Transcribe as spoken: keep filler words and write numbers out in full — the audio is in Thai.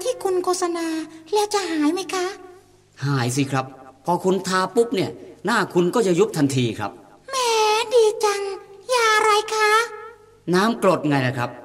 ที่คุณโฆษณาแล้วจะหายไหมคะหายสิครับพอคุณทาปุ๊บเนี่ยหน้าคุณก็จะยุบทันทีครับแหมดีจังยาอะไรคะน้ำกรดไงล่ะครับ